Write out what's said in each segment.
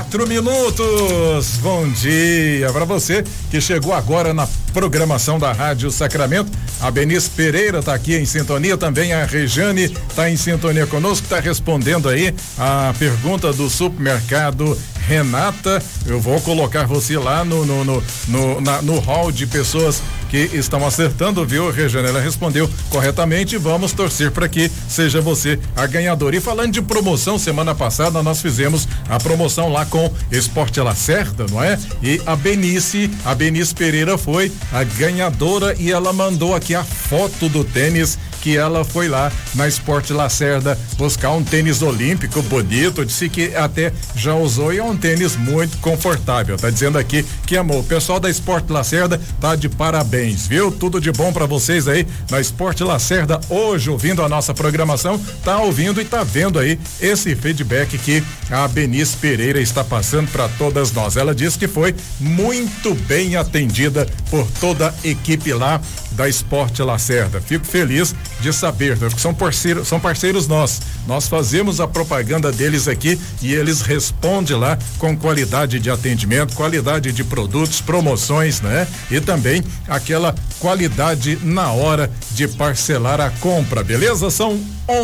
4 minutos. Bom dia para você que chegou agora na programação da Rádio Sacramento. A Benice Pereira tá aqui em sintonia, também a Rejane tá em sintonia conosco, tá respondendo aí a pergunta do supermercado Renata. Eu vou colocar você lá no hall de pessoas que estão acertando, viu, Rejane? Ela respondeu corretamente. Vamos torcer para que seja você a ganhadora. E falando de promoção, semana passada nós fizemos a promoção lá com Esporte Lacerda, não é? E a Benice Pereira foi a ganhadora e ela mandou aqui a foto do tênis que ela foi lá na Esporte Lacerda buscar um tênis olímpico bonito, disse que até já usou e é um tênis muito confortável, tá dizendo aqui que amou. O pessoal da Esporte Lacerda tá de parabéns, viu? Tudo de bom para vocês aí na Esporte Lacerda, hoje ouvindo a nossa programação, tá ouvindo e tá vendo aí esse feedback que a Benice Pereira está passando para todas nós. Ela disse que foi muito bem atendida por toda a equipe lá da Esporte Lacerda. Fico feliz de saber, né? Porque são parceiros nossos. Nós fazemos a propaganda deles aqui e eles respondem lá com qualidade de atendimento, qualidade de produtos, promoções, né? E também aquela qualidade na hora de parcelar a compra, beleza? São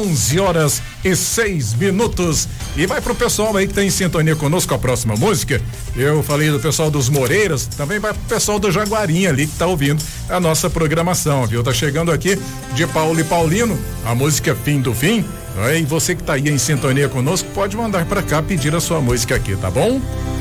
11h06 e vai pro pessoal aí que tá em sintonia conosco a próxima música. Eu falei do pessoal dos Moreiras, também vai pro pessoal do Jaguarinha ali que tá ouvindo a nossa programação, viu? Tá chegando aqui de Paulo e Paulino, a música Fim do Fim. E você que tá aí em sintonia conosco, pode mandar pra cá pedir a sua música aqui, tá bom?